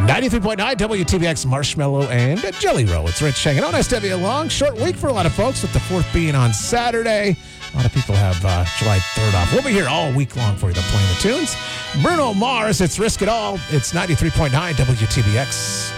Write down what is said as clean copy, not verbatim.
93.9 WTBX Marshmallow and Jelly Roll. It's Rich hanging on SW Long. Short week for a lot of folks with the 4th being on Saturday. A lot of people have July 3rd off. We'll be here all week long for you playing the tunes. Bruno Mars, it's Risk It All. It's 93.9 WTBX.